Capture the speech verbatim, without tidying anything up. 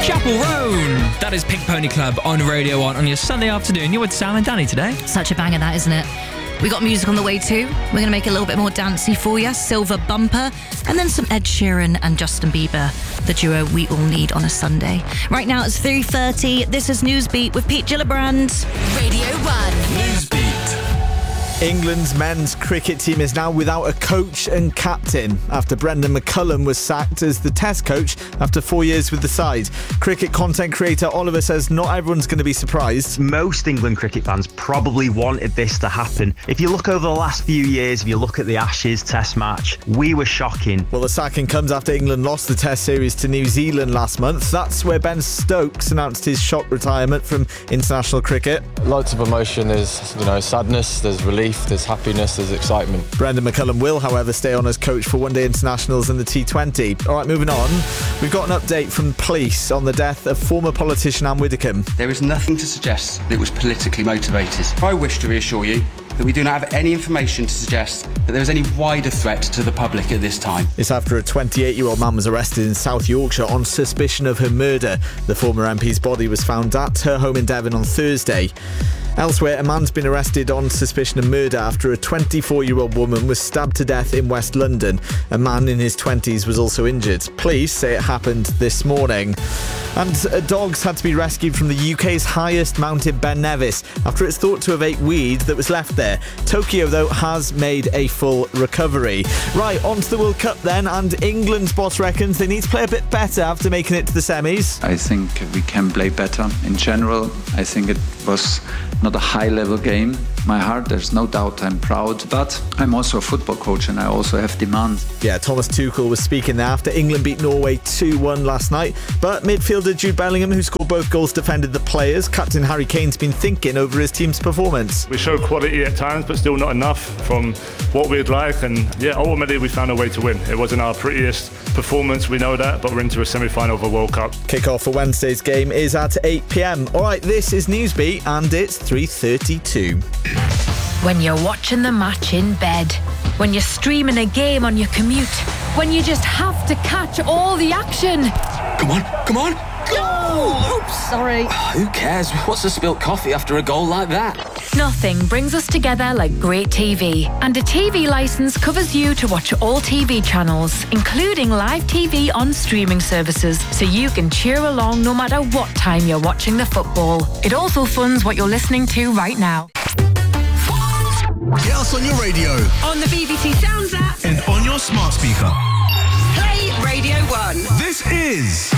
Chapel Roan. That is Pink Pony Club on Radio one on your Sunday afternoon. You're with Sam and Danny today. Such a banger, that, isn't it? We got music on the way too. We're going to make it a little bit more dancey for you. Silver Bumper, and then some Ed Sheeran and Justin Bieber, the duo we all need on a Sunday. Right now it's three thirty. This is Newsbeat with Pete Gillibrand. Radio one. Newsbeat. England's men's cricket team is now without a coach and captain after Brendan McCullum was sacked as the test coach after four years with the side. Cricket content creator Oliver says not everyone's going to be surprised. Most England cricket fans probably wanted this to happen. If you look over the last few years, if you look at the Ashes test match, we were shocking. Well, the sacking comes after England lost the test series to New Zealand last month. That's where Ben Stokes announced his shock retirement from international cricket. Lots of emotion. There's, you know, sadness, there's relief, there's happiness, there's excitement. Brendan McCullum will, however, stay on as coach for one-day internationals and the T twenty. All right, moving on. We've got an update from police on the death of former politician Anne Widdecombe. There is nothing to suggest that it was politically motivated. I wish to reassure you that we do not have any information to suggest that there is any wider threat to the public at this time. It's after a twenty-eight-year-old man was arrested in South Yorkshire on suspicion of her murder. The former M P's body was found at her home in Devon on Thursday. Elsewhere, a man's been arrested on suspicion of murder after a twenty-four-year-old woman was stabbed to death in West London. A man in his twenties was also injured. Police say it happened this morning. And uh, dogs had to be rescued from the U K's highest mountain, Ben Nevis, after it's thought to have ate weed that was left there. Tokyo, though, has made a full recovery. Right, on to the World Cup then, and England's boss reckons they need to play a bit better after making it to the semis. I think we can play better. In general, I think it was not a high-level game. My heart, there's no doubt I'm proud, but I'm also a football coach and I also have demands. Yeah, Thomas Tuchel was speaking there after England beat Norway two one last night. But midfielder Jude Bellingham, who scored both goals, defended the players. Captain Harry Kane's been thinking over his team's performance. We showed quality at times, but still not enough from what we'd like. And yeah, ultimately we found a way to win. It wasn't our prettiest performance, we know that, but we're into a semi-final of a World Cup. Kick-off for Wednesday's game is at eight p.m. All right, this is Newsbeat and it's three thirty-two. When you're watching the match in bed, when you're streaming a game on your commute, when you just have to catch all the action. Come on, come on, go! Oops, sorry. Who cares? What's a spilt coffee after a goal like that? Nothing brings us together like great T V. And a T V licence covers you to watch all T V channels, including live T V on streaming services, so you can cheer along no matter what time you're watching the football. It also funds what you're listening to right now. Get us on your radio, On the B B C Sounds app, and on your smart speaker. play Radio one. This is